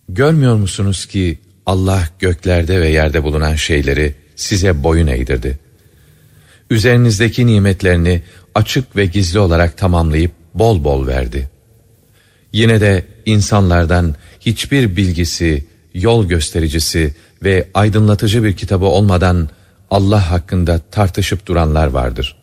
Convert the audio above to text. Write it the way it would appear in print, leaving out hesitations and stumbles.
Görmüyor musunuz ki Allah göklerde ve yerde bulunan şeyleri size boyun eğdirdi. Üzerinizdeki nimetlerini açık ve gizli olarak tamamlayıp bol bol verdi. Yine de insanlardan hiçbir bilgisi, yol göstericisi ve aydınlatıcı bir kitabı olmadan Allah hakkında tartışıp duranlar vardır.